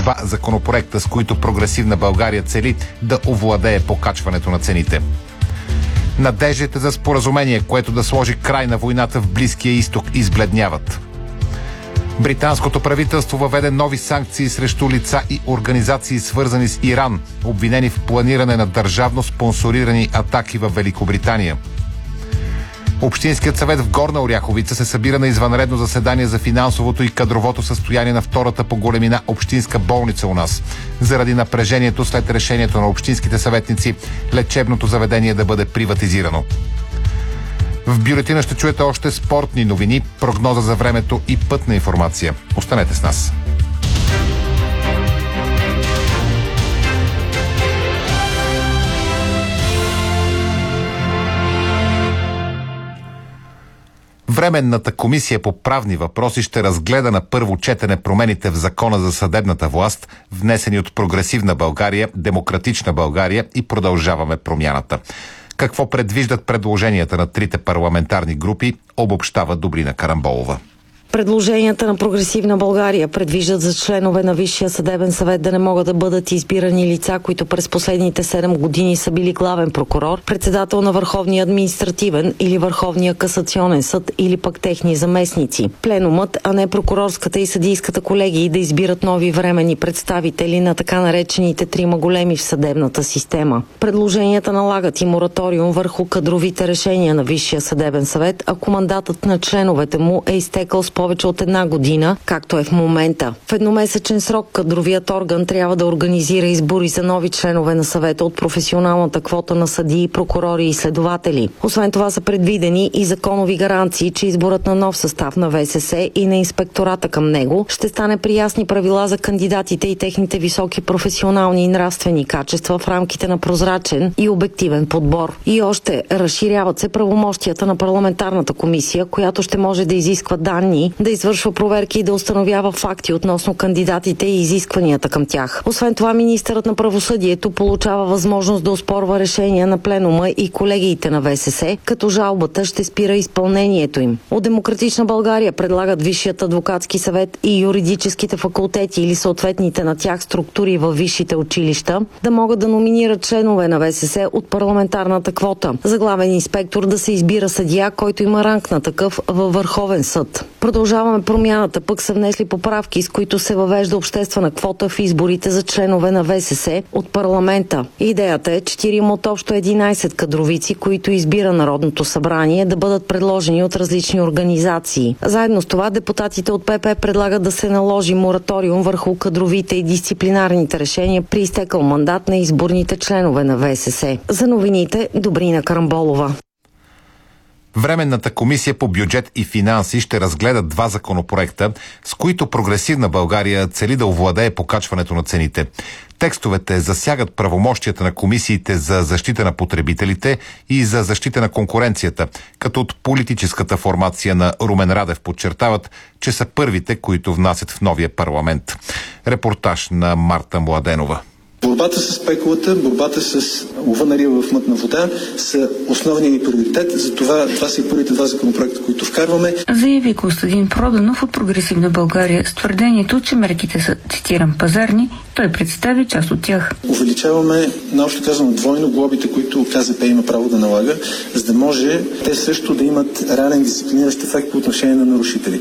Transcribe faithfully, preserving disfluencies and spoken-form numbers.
два законопроекта, с които Прогресивна България цели да овладее покачването на цените. Надеждите за споразумение, което да сложи край на войната в Близкия изток, избледняват. Британското правителство въведе нови санкции срещу лица и организации, свързани с Иран, обвинени в планиране на държавно спонсорирани атаки в Великобритания. Общинският съвет в Горна Оряховица се събира на извънредно заседание за финансовото и кадровото състояние на втората по големина общинска болница у нас. Заради напрежението след решението на общинските съветници лечебното заведение да бъде приватизирано. В бюлетина ще чуете още спортни новини, прогноза за времето и пътна информация. Останете с нас. Временната комисия по правни въпроси ще разгледа на първо четене промените в Закона за съдебната власт, внесени от Прогресивна България, Демократична България и Продължаваме промяната. Какво предвиждат предложенията на трите парламентарни групи, обобщава Добрина Карамболова. Предложенията на Прогресивна България предвиждат за членове на Висшия съдебен съвет да не могат да бъдат избирани лица, които през последните седем години са били главен прокурор, председател на Върховния административен или Върховния касационен съд или пък техни заместници. Пленумът, а не прокурорската и съдийската колегии да избират нови временни представители на така наречените трима големи в съдебната система. Предложенията налагат и мораториум върху кадровите решения на Висшия съдебен съвет, ако мандатът на членовете му е изтекал с повече от една година, както е в момента. В едномесечен срок кадровият орган трябва да организира избори за нови членове на съвета от професионалната квота на съдии, прокурори и следователи. Освен това са предвидени и законови гаранции, че изборът на нов състав на ВСС и на инспектората към него ще стане при ясни правила за кандидатите и техните високи професионални и нравствени качества в рамките на прозрачен и обективен подбор. И още разширяват се правомощията на парламентарната комисия, която ще може да изисква данни, да извършва проверки и да установява факти относно кандидатите и изискванията към тях. Освен това, министърът на правосъдието получава възможност да оспорва решения на пленума и колегиите на ВСС, като жалбата ще спира изпълнението им. От Демократична България предлагат Висшият адвокатски съвет и юридическите факултети или съответните на тях структури във висшите училища да могат да номинират членове на ВСС от парламентарната квота. За главен инспектор да се избира съдия, който има ранг на такъв във Върховен съд. Продължаваме промяната, пък са внесли поправки, с които се въвежда обществена квота в изборите за членове на ВСС от парламента. Идеята е четирима от общо единайсет кадровици, които избира Народното събрание, да бъдат предложени от различни организации. Заедно с това депутатите от ПП предлагат да се наложи мораториум върху кадровите и дисциплинарните решения при изтекал мандат на изборните членове на ВСС. За новините Добрина Карамболова. Временната комисия по бюджет и финанси ще разгледа два законопроекта, с които Прогресивна България цели да овладее покачването на цените. Текстовете засягат правомощията на комисиите за защита на потребителите и за защита на конкуренцията, като от политическата формация на Румен Радев подчертават, че са първите, които внасят в новия парламент. Репортаж на Марта Младенова. Борбата с спекулата, борбата с лова на риба в мътна вода са основният ни приоритет. Затова това са и първите два законопроекта, които вкарваме. Заяви Костадин Проданов от Прогресивна България с твърдението, че мерките са, цитирам, пазарни. Той представи част от тях. Увеличаваме, наобщо казано, двойно глобите, които КЗП има право да налага, за да може те също да имат реален дисциплиниращ ефект по отношение на нарушители.